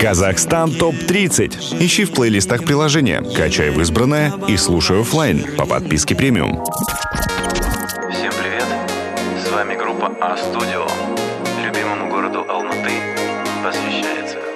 Казахстан ТОП-30. Ищи в плейлистах приложения, качай в избранное и слушай офлайн по подписке премиум. Всем привет, с вами группа А-Студио. Любимому городу Алматы посвящается.